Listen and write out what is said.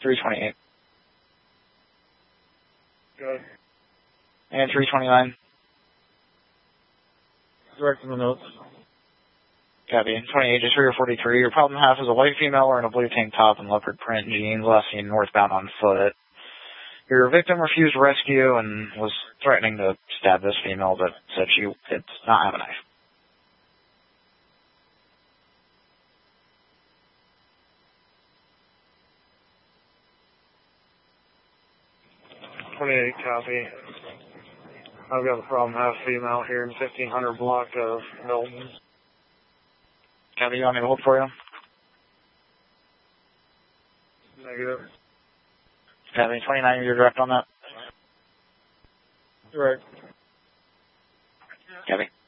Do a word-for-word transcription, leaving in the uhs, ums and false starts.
three twenty-eight. Good. And three twenty-nine. Direct in the notes. Copy. twenty-eight, just three forty-three. Your problem half is a white female wearing a blue tank top and leopard print jeans, last seen northbound on foot. Your victim refused rescue and was threatening to stab this female, but said she did not have a knife. twenty-eight, copy. I've got a problem half female here in fifteen hundred block of Milton. Copy, you want me to hold for you? Negative. Copy, twenty-nine, you're direct on that? Direct. Copy.